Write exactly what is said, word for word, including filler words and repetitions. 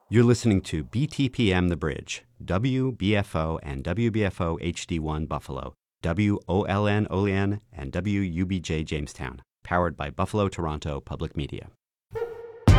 You're listening to B T P M The Bridge, W B F O and W B F O H D one Buffalo, W O L N Olean, and W U B J Jamestown, powered by Buffalo Toronto Public Media.